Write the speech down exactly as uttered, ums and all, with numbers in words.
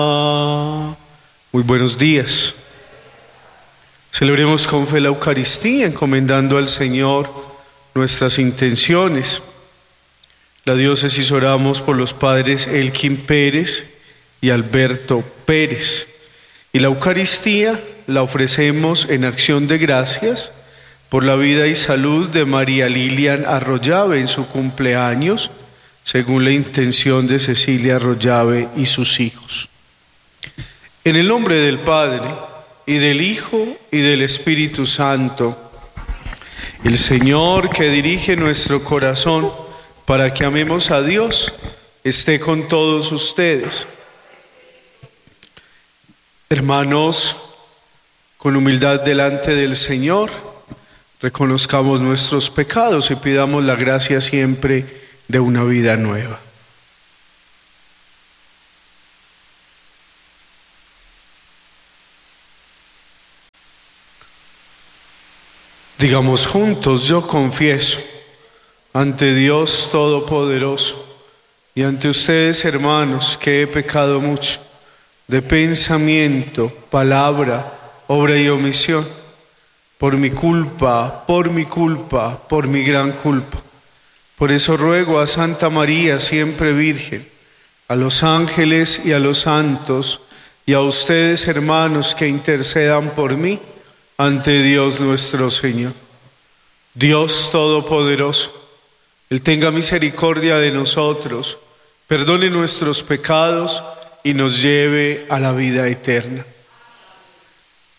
Ah, muy buenos días. Celebremos con fe la Eucaristía, encomendando al Señor nuestras intenciones. La diócesis oramos por los padres Elkin Pérez y Alberto Pérez. Y la Eucaristía la ofrecemos en acción de gracias por la vida y salud de María Lilian Arroyave en su cumpleaños, según la intención de Cecilia Arroyave y sus hijos. En el nombre del Padre, y del Hijo, y del Espíritu Santo, el Señor que dirige nuestro corazón para que amemos a Dios, esté con todos ustedes. Hermanos, con humildad delante del Señor, reconozcamos nuestros pecados y pidamos la gracia siempre de una vida nueva. Digamos juntos: yo confieso ante Dios Todopoderoso y ante ustedes, hermanos, que he pecado mucho de pensamiento, palabra, obra y omisión, por mi culpa, por mi culpa, por mi gran culpa. Por eso ruego a Santa María, siempre Virgen, a los ángeles y a los santos, y a ustedes, hermanos, que intercedan por mí ante Dios nuestro Señor. Dios Todopoderoso, Él tenga misericordia de nosotros, perdone nuestros pecados y nos lleve a la vida eterna.